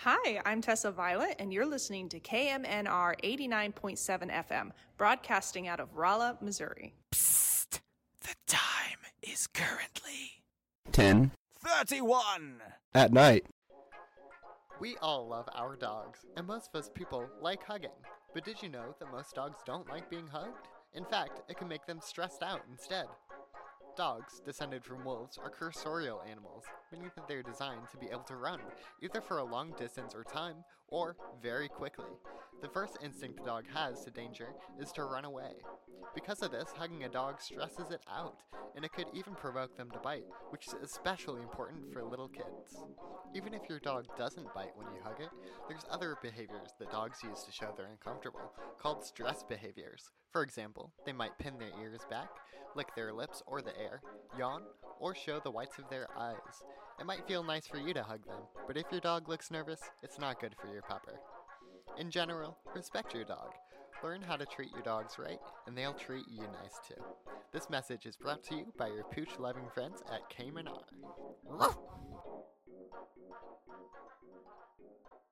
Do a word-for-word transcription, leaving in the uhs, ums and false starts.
Hi, I'm Tessa Violet, and you're listening to K M N R eighty-nine point seven F M, broadcasting out of Rolla, Missouri. Psst! The time is currently ten thirty-one at night. We all love our dogs, and most of us people like hugging. But did you know that most dogs don't like being hugged? In fact, it can make them stressed out instead. Dogs, descended from wolves, are cursorial animals, meaning that they are designed to be able to run, either for a long distance or time, or very quickly. The first instinct the dog has to danger is to run away. Because of this, hugging a dog stresses it out, and it could even provoke them to bite, which is especially important for little kids. Even if your dog doesn't bite when you hug it, there's other behaviors that dogs use to show they're uncomfortable, called stress behaviors. For example, they might pin their ears back, lick their lips or the air, yawn, or show the whites of their eyes. It might feel nice for you to hug them, but if your dog looks nervous, it's not good for your pupper. In general, respect your dog. Learn how to treat your dogs right, and they'll treat you nice too. This message is brought to you by your pooch-loving friends at K M N R.